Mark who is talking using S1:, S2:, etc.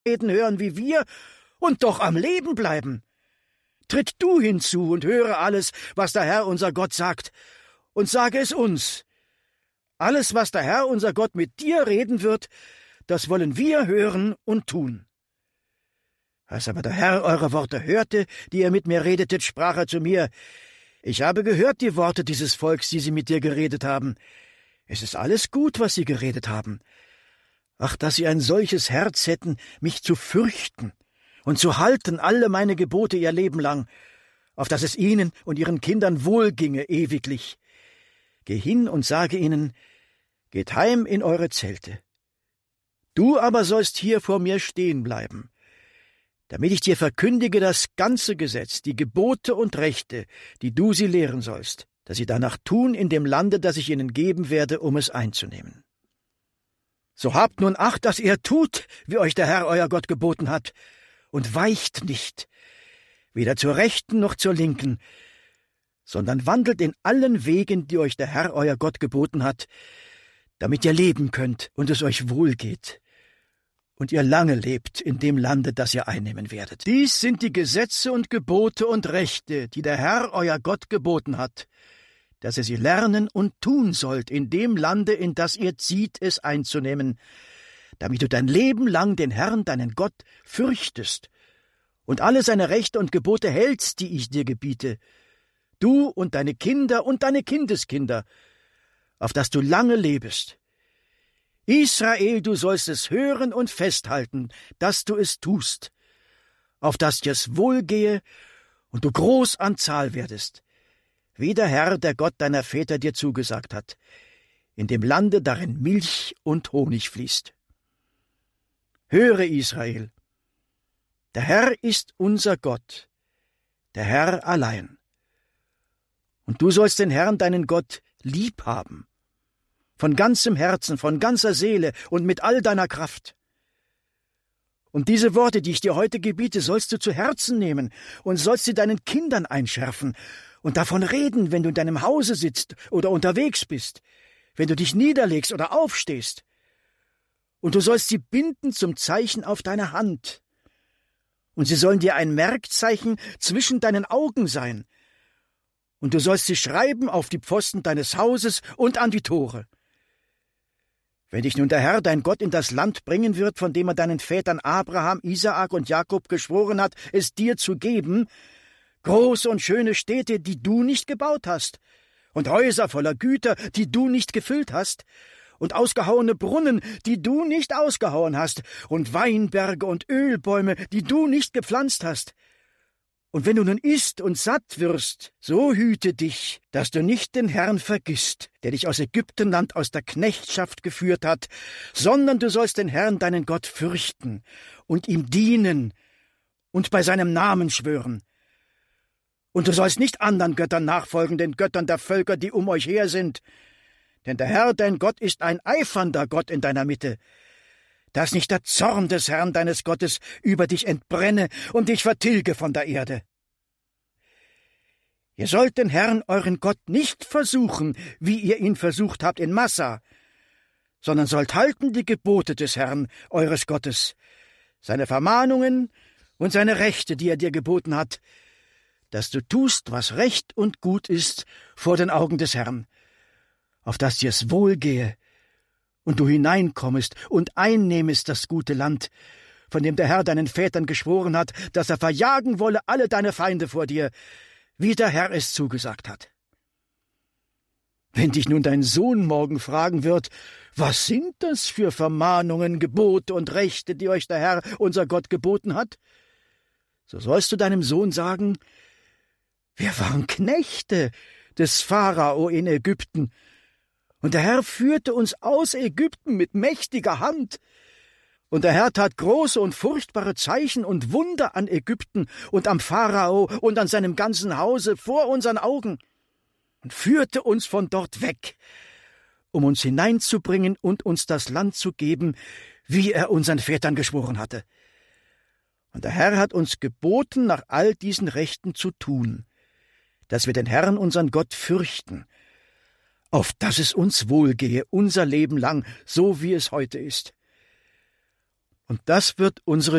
S1: reden hören wie wir und doch am Leben bleiben. Tritt du hinzu und höre alles, was der Herr unser Gott sagt, und sage es uns. Alles, was der Herr unser Gott mit dir reden wird, das wollen wir hören und tun. Als aber der Herr eure Worte hörte, die ihr mit mir redetet, sprach er zu mir: Ich habe gehört die Worte dieses Volks, die sie mit dir geredet haben. Es ist alles gut, was sie geredet haben. Ach, dass sie ein solches Herz hätten, mich zu fürchten und zu halten alle meine Gebote ihr Leben lang, auf dass es ihnen und ihren Kindern wohlginge ewiglich. Geh hin und sage ihnen: Geht heim in eure Zelte. Du aber sollst hier vor mir stehen bleiben, damit ich dir verkündige das ganze Gesetz, die Gebote und Rechte, die du sie lehren sollst, dass sie danach tun in dem Lande, das ich ihnen geben werde, um es einzunehmen. So habt nun Acht, dass ihr tut, wie euch der Herr euer Gott geboten hat, und weicht nicht, weder zur Rechten noch zur Linken, sondern wandelt in allen Wegen, die euch der Herr euer Gott geboten hat, damit ihr leben könnt und es euch wohlgeht und ihr lange lebt in dem Lande, das ihr einnehmen werdet. Dies sind die Gesetze und Gebote und Rechte, die der Herr euer Gott geboten hat, dass ihr sie lernen und tun sollt in dem Lande, in das ihr zieht, es einzunehmen, damit du dein Leben lang den Herrn, deinen Gott, fürchtest und alle seine Rechte und Gebote hältst, die ich dir gebiete, du und deine Kinder und deine Kindeskinder, auf dass du lange lebest. Israel, du sollst es hören und festhalten, dass du es tust, auf dass dir's wohlgehe und du groß an Zahl werdest, wie der Herr, der Gott deiner Väter dir zugesagt hat, in dem Lande, darin Milch und Honig fließt. Höre, Israel, der Herr ist unser Gott, der Herr allein. Und du sollst den Herrn, deinen Gott, lieb haben, von ganzem Herzen, von ganzer Seele und mit all deiner Kraft. Und diese Worte, die ich dir heute gebiete, sollst du zu Herzen nehmen und sollst sie deinen Kindern einschärfen und davon reden, wenn du in deinem Hause sitzt oder unterwegs bist, wenn du dich niederlegst oder aufstehst. Und du sollst sie binden zum Zeichen auf deiner Hand. Und sie sollen dir ein Merkzeichen zwischen deinen Augen sein. Und du sollst sie schreiben auf die Pfosten deines Hauses und an die Tore. Wenn dich nun der Herr, dein Gott, in das Land bringen wird, von dem er deinen Vätern Abraham, Isaak und Jakob geschworen hat, es dir zu geben, große und schöne Städte, die du nicht gebaut hast, und Häuser voller Güter, die du nicht gefüllt hast, und ausgehauene Brunnen, die du nicht ausgehauen hast, und Weinberge und Ölbäume, die du nicht gepflanzt hast. Und wenn du nun isst und satt wirst, so hüte dich, dass du nicht den Herrn vergisst, der dich aus Ägyptenland, aus der Knechtschaft geführt hat, sondern du sollst den Herrn, deinen Gott, fürchten und ihm dienen und bei seinem Namen schwören. Und du sollst nicht anderen Göttern nachfolgen, den Göttern der Völker, die um euch her sind. Denn der Herr, dein Gott, ist ein eifernder Gott in deiner Mitte, dass nicht der Zorn des Herrn deines Gottes über dich entbrenne und dich vertilge von der Erde. Ihr sollt den Herrn, euren Gott, nicht versuchen, wie ihr ihn versucht habt in Massa, sondern sollt halten die Gebote des Herrn, eures Gottes, seine Vermahnungen und seine Rechte, die er dir geboten hat, dass du tust, was recht und gut ist vor den Augen des Herrn, auf dass dir's wohlgehe und du hineinkommest und einnehmest das gute Land, von dem der Herr deinen Vätern geschworen hat, dass er verjagen wolle alle deine Feinde vor dir, wie der Herr es zugesagt hat. Wenn dich nun dein Sohn morgen fragen wird, was sind das für Vermahnungen, Gebote und Rechte, die euch der Herr, unser Gott, geboten hat, so sollst du deinem Sohn sagen: Wir waren Knechte des Pharao in Ägypten, und der Herr führte uns aus Ägypten mit mächtiger Hand. Und der Herr tat große und furchtbare Zeichen und Wunder an Ägypten und am Pharao und an seinem ganzen Hause vor unseren Augen und führte uns von dort weg, um uns hineinzubringen und uns das Land zu geben, wie er unseren Vätern geschworen hatte. Und der Herr hat uns geboten, nach all diesen Rechten zu tun, dass wir den Herrn, unseren Gott, fürchten, auf dass es uns wohlgehe, unser Leben lang, so wie es heute ist. Und das wird unsere